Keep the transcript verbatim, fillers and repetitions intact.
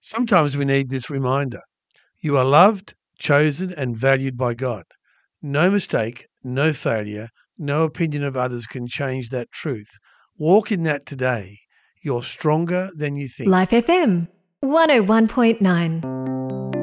Sometimes we need this reminder. You are loved, chosen, and valued by God. No mistake, no failure, no opinion of others can change that truth. Walk in that today. You're stronger than you think. Life F M one oh one point nine.